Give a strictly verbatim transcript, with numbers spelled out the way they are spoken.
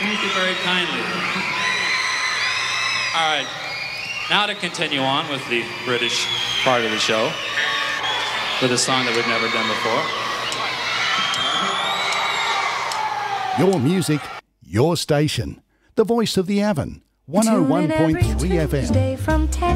Thank you very kindly. All right. Now to continue on with the British part of the show with a song that we've never done before. Your music, your station. The voice of the Avon. one oh one point three F M.